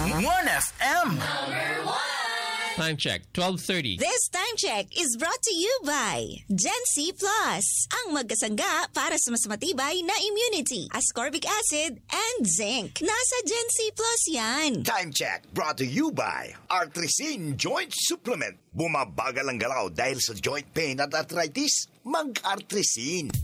1FM. Time check, 12:30. This time check is brought to you by Gen C Plus, ang magkasangga para sa mas matibay na immunity, ascorbic acid, and zinc. Nasa Gen C Plus yan. Time check brought to you by Artresin Joint Supplement. Bumabagal ang galaw dahil sa joint pain at arthritis. Mag-Artresin.